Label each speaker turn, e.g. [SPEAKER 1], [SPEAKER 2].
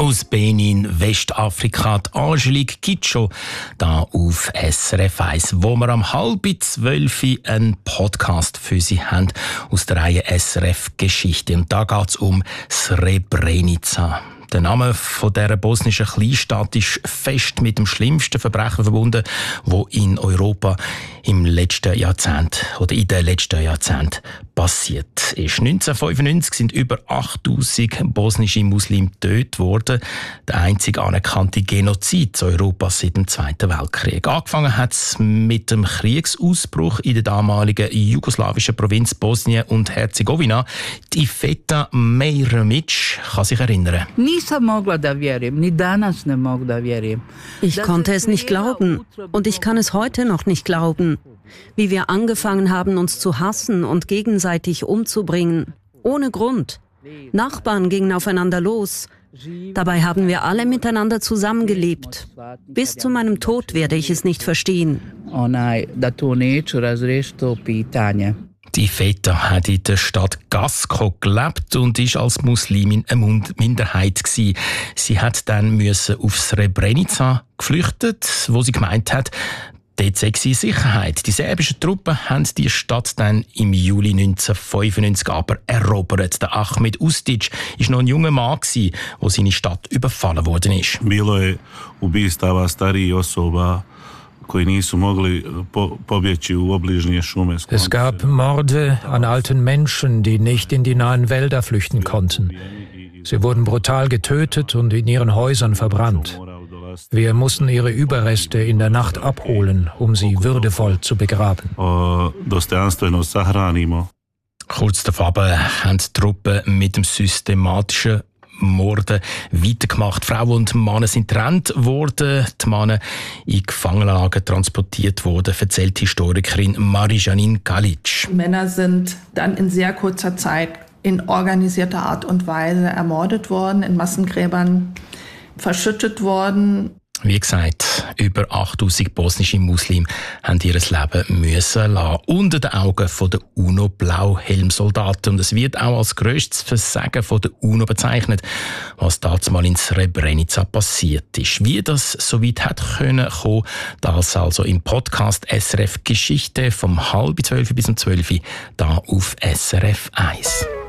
[SPEAKER 1] Aus Benin, Westafrika, die Angelique Kidjo, da auf SRF 1, wo wir um 11:30 einen Podcast für Sie haben aus der Reihe SRF Geschichte. Und da geht es um Srebrenica. Der Name von dieser bosnischen Kleinstadt ist fest mit dem schlimmsten Verbrechen verbunden, wo in Europa in den letzten Jahrzehnten passiert ist. 1995 sind über 8000 bosnische Muslime getötet worden. Der einzige anerkannte Genozid Europas seit dem Zweiten Weltkrieg. Angefangen hat es mit dem Kriegsausbruch in der damaligen jugoslawischen Provinz Bosnien und Herzegowina. Die Iveta Mejremić kann sich erinnern.
[SPEAKER 2] Ich konnte es nicht glauben und ich kann es heute noch nicht glauben, wie wir angefangen haben, uns zu hassen und gegenseitig umzubringen, ohne Grund. Nachbarn gingen aufeinander los. Dabei haben wir alle miteinander zusammengelebt. Bis zu meinem Tod werde ich es nicht verstehen.
[SPEAKER 1] Die Iveta hat in der Stadt Gasko gelebt und ist als Muslimin eine Minderheit gewesen. Sie hat dann auf Srebrenica geflüchtet, wo sie gemeint hat, dort sei sie in Sicherheit. Die serbischen Truppen haben die Stadt dann im Juli 1995 aber erobert. Der Ahmed Ustic war noch ein junger Mann, der seine Stadt überfallen worden ist.
[SPEAKER 3] Es gab Morde an alten Menschen, die nicht in die nahen Wälder flüchten konnten. Sie wurden brutal getötet und in ihren Häusern verbrannt. Wir mussten ihre Überreste in der Nacht abholen, um sie würdevoll zu begraben.
[SPEAKER 1] Kurz davor haben die Truppen mit dem systematischen Morden weitergemacht. Frauen und Männer sind getrennt worden, die Männer in Gefangenenlager transportiert worden, erzählt die Historikerin Marie-Janine Kalic.
[SPEAKER 4] Männer sind dann in sehr kurzer Zeit in organisierter Art und Weise ermordet worden, in Massengräbern verschüttet worden.
[SPEAKER 1] Wie gesagt, über 8000 bosnische Muslime haben ihr Leben müssen lassen, unter den Augen der UNO-Blauhelmsoldaten. Und es wird auch als grösstes Versagen der UNO bezeichnet, was damals in Srebrenica passiert ist. Wie das so weit hat kommen, das also im Podcast SRF Geschichte vom 11:30 bis 12 da auf SRF 1.